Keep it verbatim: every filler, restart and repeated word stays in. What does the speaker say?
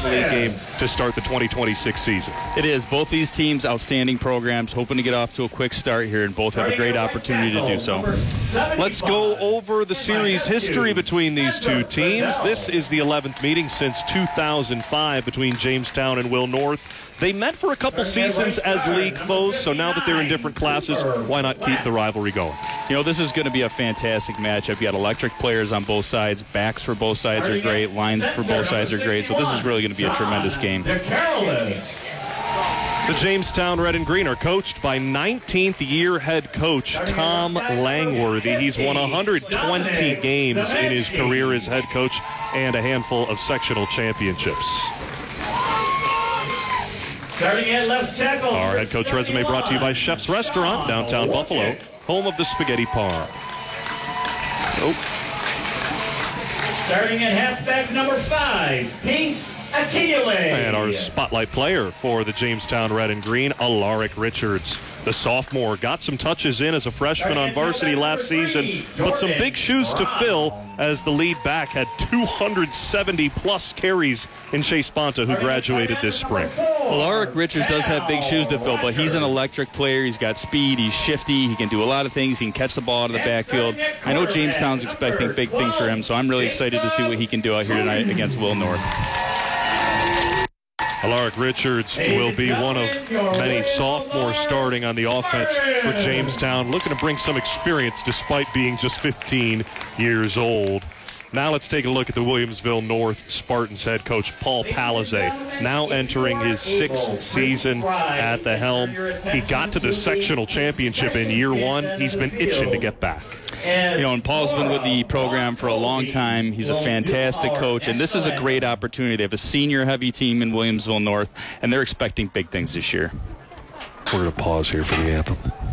Mountain League game to start the twenty twenty-six season. It is. Both these teams, outstanding programs, hoping to get off to a quick start here, and both have a great opportunity to do so. Let's go over the series history between these two teams. This is the eleventh meeting since two thousand five between Jamestown and Will North. They met for a couple seasons as league foes, so now that they're in different classes, why not keep the rivalry going? You know, this is going to be a fantastic matchup. You got electric players on both sides. Backs for both sides are great. Lines for both sides are great. So this is really going to be a tremendous game. The Jamestown Red and Green are coached by nineteenth year head coach Tom Langworthy. He's won one hundred twenty games in his career as head coach and a handful of sectional championships. Starting at left tackle. Our head coach resume brought to you by Chef's Restaurant, downtown Buffalo, home of the spaghetti parm. Nope. Starting at halfback number five, Peace Akile. And our spotlight player for the Jamestown Red and Green, Alaric Richards. The sophomore got some touches in as a freshman on varsity last season, but some big shoes to fill as the lead back had two hundred seventy plus carries in Chase Bonta, who graduated this spring. Alaric Richards does have big shoes to fill, but he's an electric player. He's got speed. He's shifty. He can do a lot of things. He can catch the ball out of the backfield. I know Jamestown's expecting big things for him, so I'm really excited to see what he can do out here tonight against Will North. Alaric Richards will be one of many sophomores starting on the offense for Jamestown, looking to bring some experience despite being just fifteen years old. Now let's take a look at the Williamsville North Spartans head coach, Paul Palizet, now entering his sixth season at the helm. He got to the sectional championship in year one. He's been itching to get back. You know, and Paul's been with the program for a long time. He's a fantastic coach, and this is a great opportunity. They have a senior-heavy team in Williamsville North, and they're expecting big things this year. We're going to pause here for the anthem.